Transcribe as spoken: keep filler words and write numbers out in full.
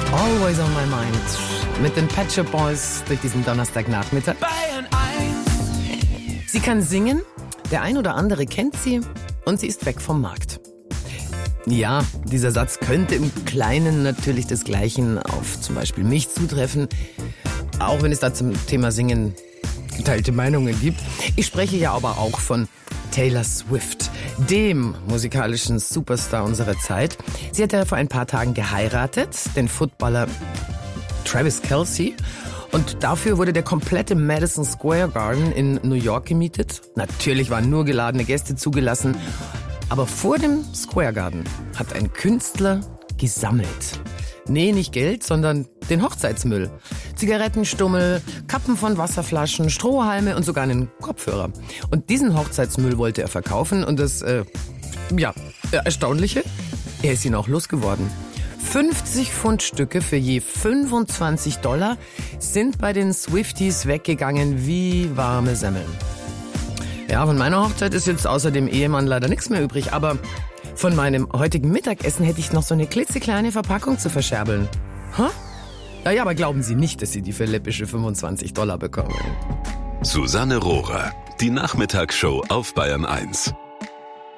Always on my mind. Mit den Pet Shop Boys durch diesen Donnerstagnachmittag. Bayern eins. Sie kann singen, der ein oder andere kennt sie und sie ist weg vom Markt. Ja, dieser Satz könnte im Kleinen natürlich desgleichen auf zum Beispiel mich zutreffen, auch wenn es da zum Thema Singen geteilte Meinungen gibt. Ich spreche ja aber auch von Taylor Swift, dem musikalischen Superstar unserer Zeit. Sie hat ja vor ein paar Tagen geheiratet, den Footballer Travis Kelce. Und dafür wurde der komplette Madison Square Garden in New York gemietet. Natürlich waren nur geladene Gäste zugelassen. Aber vor dem Square Garden hat ein Künstler gesammelt. Nee, nicht Geld, sondern den Hochzeitsmüll. Zigarettenstummel, Kappen von Wasserflaschen, Strohhalme und sogar einen Kopfhörer. Und diesen Hochzeitsmüll wollte er verkaufen und das, äh, ja, Erstaunliche, er ist ihn auch losgeworden. fünfzig Pfundstücke für je fünfundzwanzig Dollar sind bei den Swifties weggegangen wie warme Semmeln. Ja, von meiner Hochzeit ist jetzt außer dem Ehemann leider nichts mehr übrig, aber von meinem heutigen Mittagessen hätte ich noch so eine klitzekleine Verpackung zu verscherbeln. Huh? Ja, ja, aber glauben Sie nicht, dass Sie die für läppische fünfundzwanzig Dollar bekommen. Susanne Rohrer, die Nachmittagsshow auf Bayern eins.